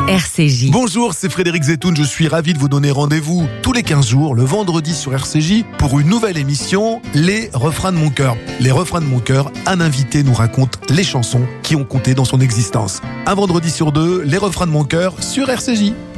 RCJ. Bonjour, c'est Frédéric Zetoun, je suis ravi de vous donner rendez-vous tous les 15 jours, le vendredi sur RCJ, pour une nouvelle émission, Les Refrains de mon cœur. Les Refrains de mon cœur, un invité nous raconte les chansons qui ont compté dans son existence. Un vendredi sur deux, Les Refrains de mon cœur sur RCJ.